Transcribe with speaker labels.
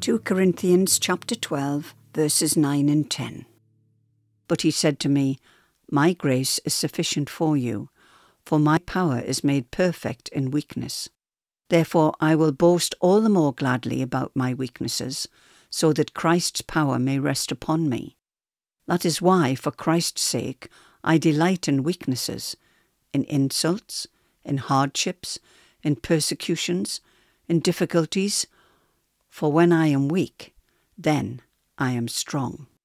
Speaker 1: 2 Corinthians chapter 12, verses 9 and 10. But he said to me, My grace is sufficient for you, for my power is made perfect in weakness. Therefore I will boast all the more gladly about my weaknesses, so that Christ's power may rest upon me. That is why, for Christ's sake, I delight in weaknesses, in insults, in hardships, in persecutions, in difficulties. For when I am weak, then I am strong.